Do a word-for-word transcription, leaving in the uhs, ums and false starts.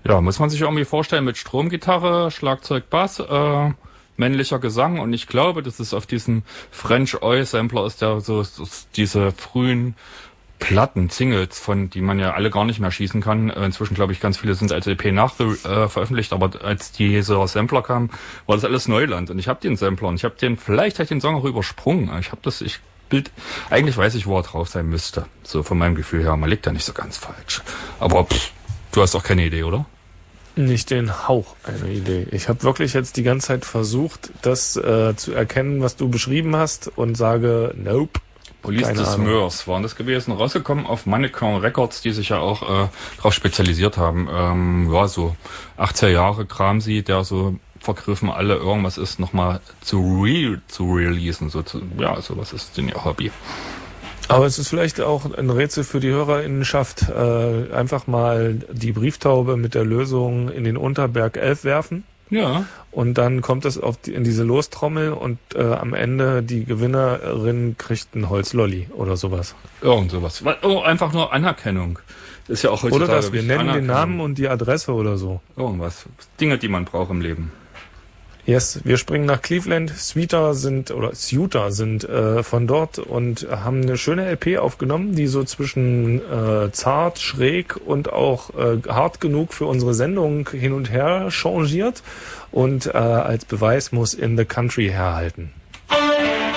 Ja, muss man sich irgendwie vorstellen mit Stromgitarre, Schlagzeug, Bass, äh, männlicher Gesang und ich glaube, dass es auf diesem French Oi Sampler ist, der so, so diese frühen Platten, Singles, von die man ja alle gar nicht mehr schießen kann. Inzwischen glaube ich, ganz viele sind als L P nach äh, veröffentlicht, aber als dieser Sampler kam, war das alles Neuland und ich habe den Sampler und ich habe den, vielleicht habe ich den Song auch übersprungen. Ich habe das, ich Bild, eigentlich weiß ich, wo er drauf sein müsste. So von meinem Gefühl her, man liegt da nicht so ganz falsch. Aber pff, du hast auch keine Idee, oder? Nicht den Hauch eine Idee. Ich habe wirklich jetzt die ganze Zeit versucht, das äh, zu erkennen, was du beschrieben hast und sage, nope. Police des Meurs waren das gewesen, rausgekommen auf Mannequin Records, die sich ja auch äh, darauf spezialisiert haben. Ähm, ja, so achtziger Jahre Kram sie, der so vergriffen alle irgendwas ist, nochmal zu re zu releasen. So zu, ja, sowas ist denn ihr Hobby. Aber es ist vielleicht auch ein Rätsel für die HörerInnenschaft, äh, einfach mal die Brieftaube mit der Lösung in den Unterberg elf werfen. Ja. Und dann kommt es auf die, in diese Lostrommel und äh, am Ende die Gewinnerin kriegt ein Holzlolli oder sowas. Irgend sowas. Oh, einfach nur Anerkennung. Ist ja auch heutzutage. Oder das, wir nennen den Namen und die Adresse oder so. Irgendwas. Dinge, die man braucht im Leben. Yes, wir springen nach Cleveland. Sweeter sind, oder Suter sind äh, von dort und haben eine schöne L P aufgenommen, die so zwischen äh, zart, schräg und auch äh, hart genug für unsere Sendung hin und her changiert und äh, als Beweis muss In the Country herhalten.